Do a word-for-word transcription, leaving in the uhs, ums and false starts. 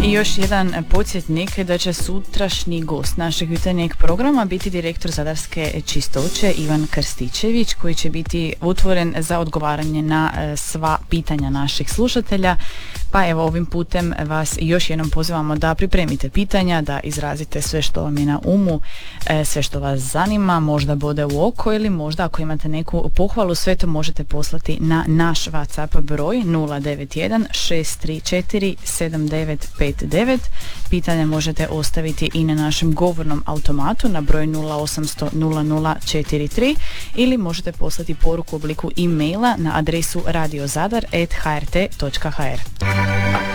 I još jedan podsjetnik da će sutrašnji gost našeg jutarnjeg programa biti direktor Zadarske čistoće Ivan Krstičević, koji će biti otvoren za odgovaranje na sva pitanja naših slušatelja. Pa evo, ovim putem vas još jednom pozivamo da pripremite pitanja, da izrazite sve što vam je na umu, sve što vas zanima, možda bode u oko ili možda ako imate neku pohvalu, sve to možete poslati na naš WhatsApp broj nula devet jedan šest tri četiri sedam devet pet devet. Pitanje možete ostaviti i na našem govornom automatu na broj nula osam sto nula nula četiri tri ili možete poslati poruku u obliku e-maila na adresu radiozadar at h r t dot h r.